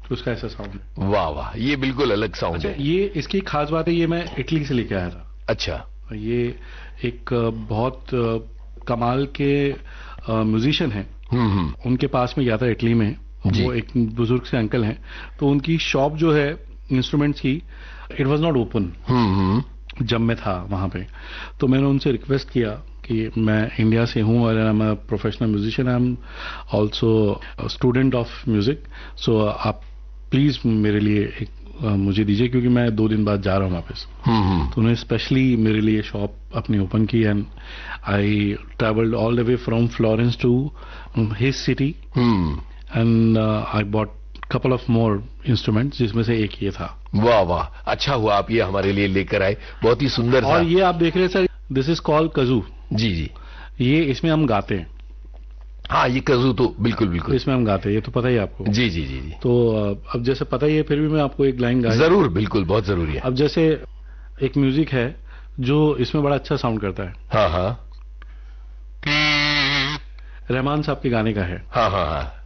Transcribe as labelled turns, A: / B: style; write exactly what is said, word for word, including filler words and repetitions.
A: तो उसका ऐसा साउंड है।
B: वाह वाह, ये बिल्कुल अलग साउंड
A: अच्छा,
B: है।
A: ये इसकी खास बात है, ये मैं इटली से लेके आया था।
B: अच्छा।
A: ये एक बहुत कमाल के म्यूजिशियन हैं,
B: हम्म हम्म
A: उनके पास में गया था इटली में।
B: जी।
A: वो एक बुजुर्ग से अंकल हैं, तो उनकी शॉप जो है इंस्ट्रूमेंट्स की, इट वाज नॉट ओपन
B: हम्म हम्म
A: जब मैं था वहां पे। तो मैंने उनसे रिक्वेस्ट किया कि मैं इंडिया से हूं और I am a professional musician, I am also student of music, सो आप प्लीज मेरे लिए एक uh, मुझे दीजिए, क्योंकि मैं दो दिन बाद जा रहा हूं वापस।
B: हम्म हम्म
A: तो उन्होंने स्पेशली मेरे लिए शॉप अपनी ओपन की, and I travelled all the way from Florence to his city,
B: hmm
A: and I bought couple of more instruments, जिसमें से एक ये था।
B: वाह वाह, अच्छा हुआ आप ये हमारे लिए लेकर आए, बहुत ही सुंदर सा।
A: और ये आप देख रहे हैं सर, दिस इज कॉल्ड कजू।
B: जी जी।
A: ये इसमें हम गाते हैं।
B: हाँ, ये कजू तो बिल्कुल बिल्कुल
A: इसमें हम गाते हैं, ये तो पता ही है आपको।
B: जी जी जी जी।
A: तो अ, अब जैसे पता ही है, फिर भी मैं आपको एक लाइन गा।
B: जरूर, बिल्कुल, बहुत जरूरी है।
A: अब जैसे एक म्यूजिक है जो इसमें बड़ा अच्छा साउंड करता है,
B: हाँ हाँ
A: रहमान साहब के गाने का है।
B: हाँ हाँ हाँ